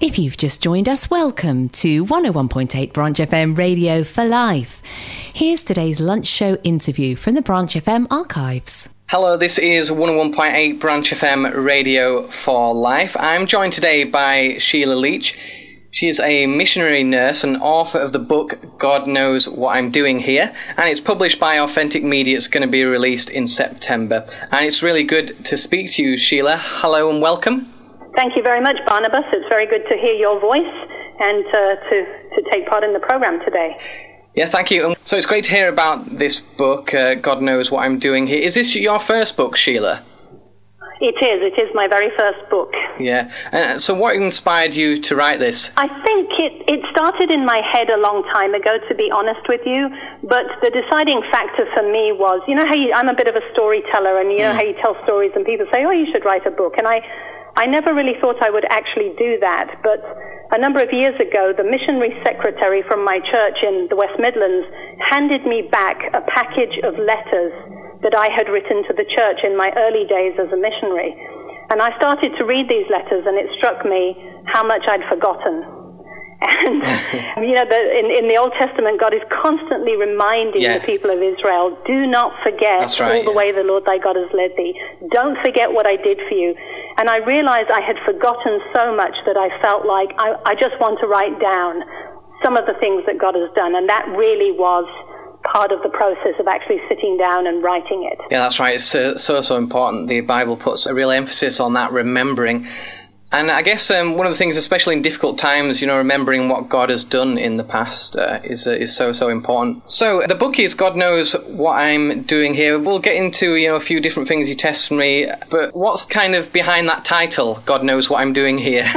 If you've just joined us, welcome to 101.8 Branch FM Radio for Life. Here's today's lunch show interview from the Branch FM archives. Hello, this is 101.8 Branch FM Radio for Life. I'm joined today by Sheila Leach. She's a missionary nurse and author of the book God Knows What I'm Doing Here, and it's published by Authentic Media. It's going to be released in September. And it's really good to speak to you, Sheila. Hello and welcome. Thank you very much, Barnabas. It's very good to hear your voice and to take part in the program today. Yeah, thank you. So it's great to hear about this book, God Knows What I'm Doing Here. Is this your first book, Sheila? It is. It is my very first book. Yeah. So what inspired you to write this? I think it started in my head a long time ago, to be honest with you. But the deciding factor for me was, you know how I'm a bit of a storyteller, and you know how you tell stories and people say, oh, you should write a book. And I never really thought I would actually do that. But a number of years ago, the missionary secretary from my church in the West Midlands handed me back a package of letters that I had written to the church in my early days as a missionary. And I started to read these letters, and it struck me how much I'd forgotten. And, you know, in the Old Testament, God is constantly reminding the people of Israel, do not forget all the way the Lord thy God has led thee. Don't forget what I did for you. And I realized I had forgotten so much that I felt like I just want to write down some of the things that God has done. And that really was part of the process of actually sitting down and writing it. Yeah, that's right. It's so important. The Bible puts a real emphasis on that, remembering. And I guess one of the things, especially in difficult times, you know, remembering what God has done in the past is so important. So the book is God Knows What I'm Doing Here. We'll get into, you know, a few different things, your testimony, but what's kind of behind that title, God Knows What I'm Doing Here?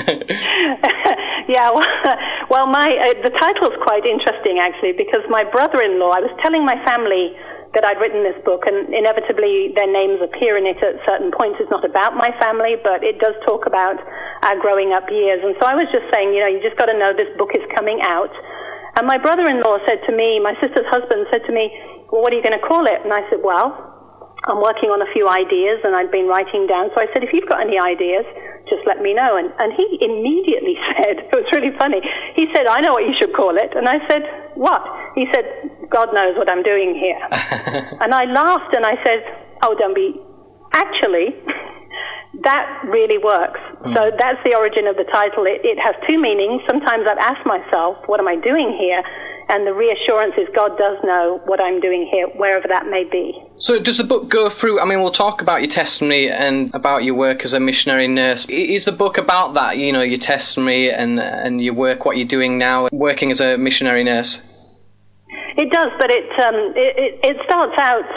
Yeah, well, the title's quite interesting, actually, because my brother-in-law, I was telling my family that I'd written this book, and inevitably their names appear in it at certain points. It's not about my family, but it does talk about our growing up years. And so I was just saying, you know, you just got to know this book is coming out. And my brother-in-law said to me, my sister's husband said to me, well, what are you going to call it? And I said, well, I'm working on a few ideas, and I'd been writing down. So I said, if you've got any ideas, just let me know. And he immediately said, it was really funny, he said, I know what you should call it. And I said, what? He said, God Knows What I'm Doing Here. And I laughed and I said, oh, don't be. Actually, that really works. So that's the origin of the title. It has two meanings. Sometimes I've asked myself, what am I doing here? And the reassurance is God does know what I'm doing here, wherever that may be. So does the book go through, I mean, we'll talk about your testimony and about your work as a missionary nurse. Is the book about that, you know, your testimony and your work, what you're doing now, working as a missionary nurse? It does, but it starts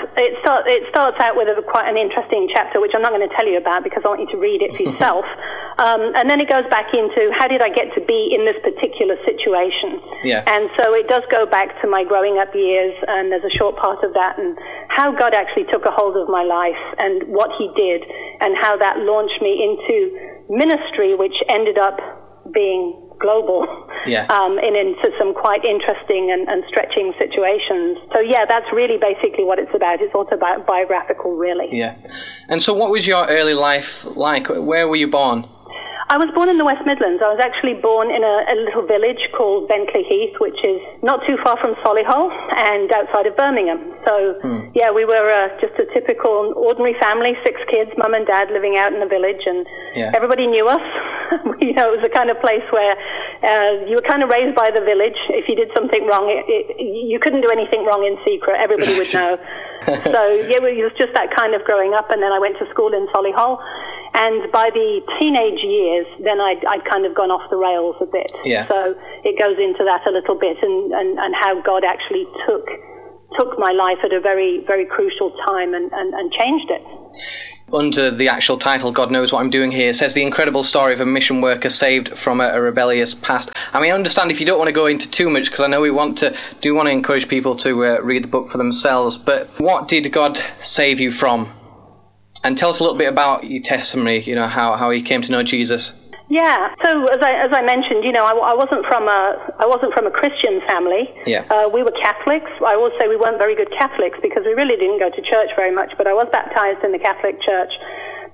out with quite an interesting chapter, which I'm not going to tell you about because I want you to read it for yourself. And then it goes back into how did I get to be in this particular situation? Yeah. And so it does go back to my growing up years, and there's a short part of that, and how God actually took a hold of my life and what He did, and how that launched me into ministry, which ended up being global, into some quite interesting and stretching situations. So that's really basically what it's about. It's autobiographical, really. Yeah. And so what was your early life like? Where were you born? I was born in the West Midlands. I was actually born in a little village called Bentley Heath, which is not too far from Solihull and outside of Birmingham. So, we were just a typical ordinary family, 6 kids, mum and dad living out in the village, and everybody knew us. You know, it was the kind of place where you were kind of raised by the village. If you did something wrong, you couldn't do anything wrong in secret. Everybody would know. So, it was just that kind of growing up, and then I went to school in Solihull. And by the teenage years, then I'd kind of gone off the rails a bit. Yeah. So it goes into that a little bit, and how God actually took my life at a very, very crucial time and changed it. Under the actual title, God Knows What I'm Doing Here, says the incredible story of a mission worker saved from a rebellious past. I mean, I understand if you don't want to go into too much, because I know we want to encourage people to read the book for themselves, but what did God save you from? And tell us a little bit about your testimony, you know, how you came to know Jesus. Yeah. So as I mentioned, you know, I wasn't from a Christian family. Yeah. We were Catholics. I will say we weren't very good Catholics because we really didn't go to church very much. But I was baptized in the Catholic Church.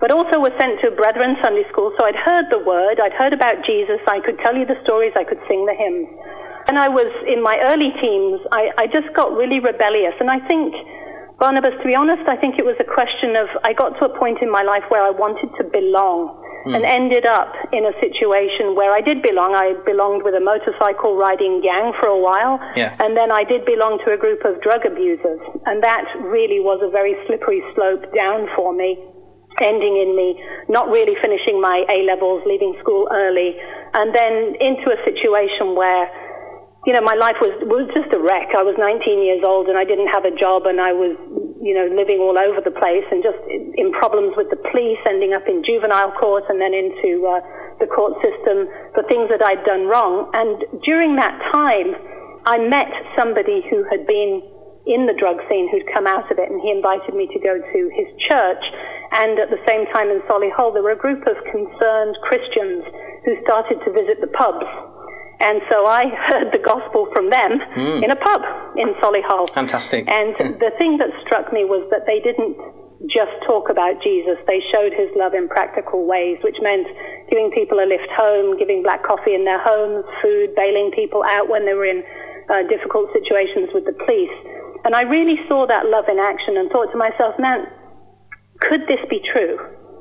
but also was sent to Brethren Sunday School. So I'd heard the word, I'd heard about Jesus, I could tell you the stories, I could sing the hymns. And I was in my early teens, I just got really rebellious. And I think, Barnabas, to be honest, I think it was a question of, I got to a point in my life where I wanted to belong. And ended up in a situation where I did belong. I belonged with a motorcycle riding gang for a while, and then I did belong to a group of drug abusers, and that really was a very slippery slope down for me, ending in me not really finishing my A-levels, leaving school early, and then into a situation where, you know, my life was just a wreck. I was 19 years old and I didn't have a job, and I was, you know, living all over the place and just in problems with the police, ending up in juvenile court and then into the court system for things that I'd done wrong. And during that time, I met somebody who had been in the drug scene, who'd come out of it, and he invited me to go to his church. And at the same time in Solihull, there were a group of concerned Christians who started to visit the pubs. And so I heard the gospel from them in a pub in Solihull. Fantastic. And the thing that struck me was that they didn't just talk about Jesus. They showed his love in practical ways, which meant giving people a lift home, giving black coffee in their homes, food, bailing people out when they were in difficult situations with the police. And I really saw that love in action and thought to myself, man, could this be true?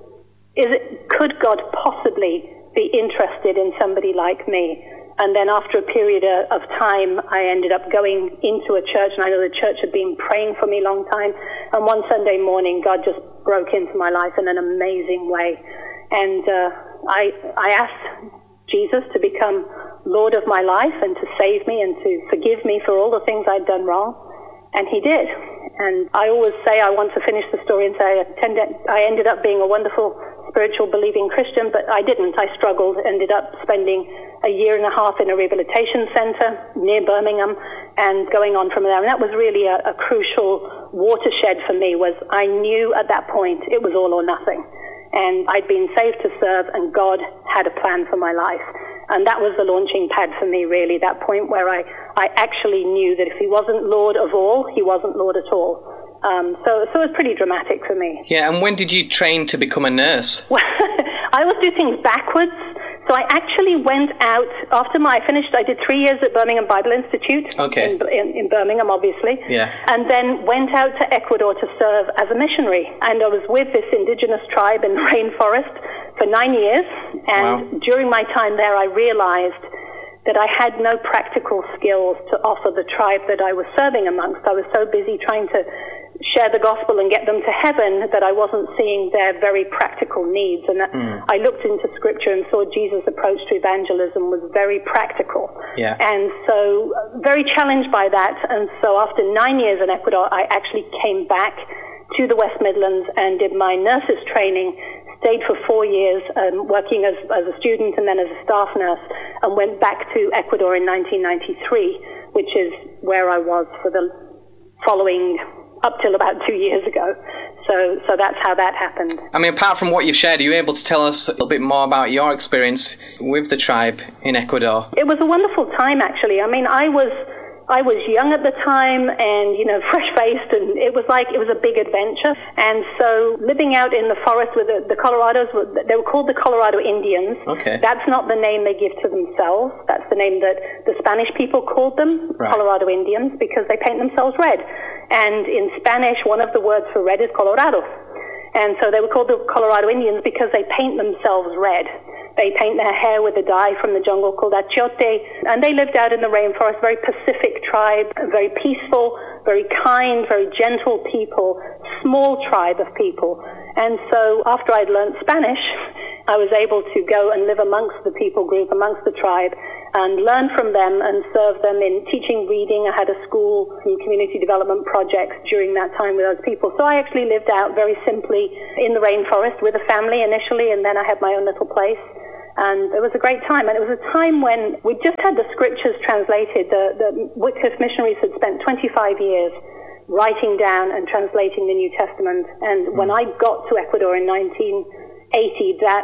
Could God possibly be interested in somebody like me? And then after a period of time, I ended up going into a church, and I know the church had been praying for me a long time. And one Sunday morning, God just broke into my life in an amazing way. And I asked Jesus to become Lord of my life and to save me and to forgive me for all the things I'd done wrong. And he did. And I always say, I want to finish the story and say I ended up being a wonderful spiritual believing Christian, but I didn't. I struggled, ended up spending a year and a half in a rehabilitation center near Birmingham and going on from there. And that was really a crucial watershed for me. Was I knew at that point it was all or nothing. And I'd been saved to serve, and God had a plan for my life. And that was the launching pad for me, really, that point where I actually knew that if he wasn't Lord of all, he wasn't Lord at all. So it was pretty dramatic for me. Yeah, and when did you train to become a nurse? Well, I always do things backwards. So I actually went out, after I finished, I did 3 years at Birmingham Bible Institute in Birmingham, obviously, and then went out to Ecuador to serve as a missionary. And I was with this indigenous tribe in the rainforest for 9 years, and during my time there I realized that I had no practical skills to offer the tribe that I was serving amongst. I was so busy trying to share the gospel and get them to heaven that I wasn't seeing their very practical needs. And I looked into scripture and saw Jesus' approach to evangelism was very practical. And so very challenged by that. And so after 9 years in Ecuador, I actually came back to the West Midlands and did my nurse's training, stayed for 4 years working as a student and then as a staff nurse, and went back to Ecuador in 1993, which is where I was for the following up till about 2 years ago. So that's how that happened. I mean, apart from what you've shared, are you able to tell us a little bit more about your experience with the tribe in Ecuador? It was a wonderful time, actually. I mean, I was young at the time and, you know, fresh-faced, and it was a big adventure. And so living out in the forest with the Colorados, they were called the Colorado Indians. Okay. That's not the name they give to themselves. That's the name that the Spanish people called them, Colorado Indians, because they paint themselves red. And in Spanish, one of the words for red is Colorado. And so they were called the Colorado Indians because they paint themselves red. They paint their hair with a dye from the jungle called achiote, and they lived out in the rainforest, very Pacific tribe, very peaceful, very kind, very gentle people, small tribe of people. And so after I'd learned Spanish, I was able to go and live amongst the people group, amongst the tribe, and learn from them and serve them in teaching reading. I had a school and community development projects during that time with those people. So I actually lived out very simply in the rainforest with a family initially, and then I had my own little place. And it was a great time. And it was a time when we just had the scriptures translated. The Wycliffe missionaries had spent 25 years writing down and translating the New Testament. And when I got to Ecuador in 1980, that